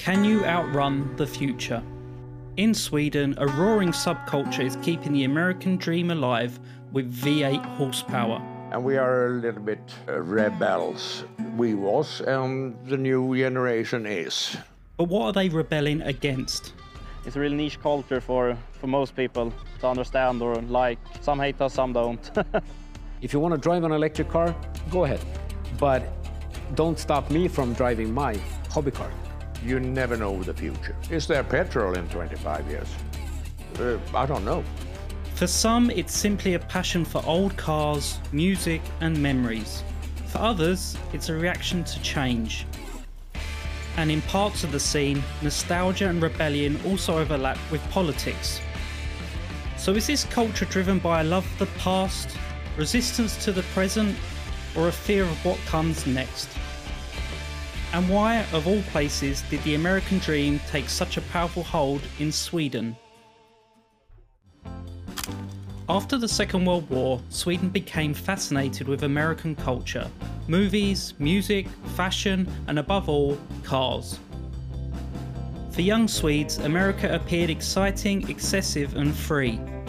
Can you outrun the future? In Sweden, a roaring subculture is keeping the American dream alive with V8 horsepower. And we are a little bit rebels. We was, and the new generation is. But what are they rebelling against? It's a real niche culture for most people to understand or like. Some hate us, some don't. If you want to drive an electric car, go ahead. But don't stop me from driving my hobby car. You never know the future. Is there petrol in 25 years? I don't know. For some, it's simply a passion for old cars, music and memories. For others, it's a reaction to change. And in parts of the scene, nostalgia and rebellion also overlap with politics. So is this culture driven by a love of the past, resistance to the present, or a fear of what comes next? And why, of all places, did the American dream take such a powerful hold in Sweden? After the Second World War, Sweden became fascinated with American culture, movies, music, fashion, and above all, cars. For young Swedes, America appeared exciting, excessive, and free.